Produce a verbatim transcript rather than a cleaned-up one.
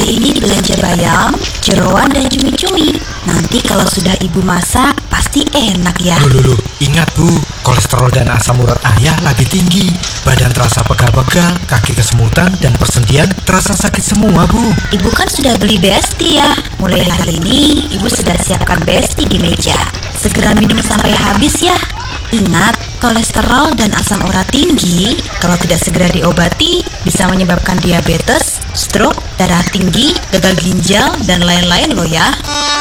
Hari ini belanja bayam, jeroan, dan cumi-cumi. Nanti kalau sudah ibu masak, pasti enak ya. Loh, loh, loh. Ingat Bu, kolesterol dan asam urat ayah lagi tinggi. Badan terasa pegal-pegal, kaki kesemutan, dan persendian terasa sakit semua Bu. Ibu kan sudah beli Besti ya. Mulai hari ini, ibu sudah siapkan Besti di meja. Segera minum sampai habis ya. Ingat, kolesterol dan asam urat tinggi kalau tidak segera diobati bisa menyebabkan diabetes, stroke, darah tinggi, gagal ginjal, dan lain-lain loh ya.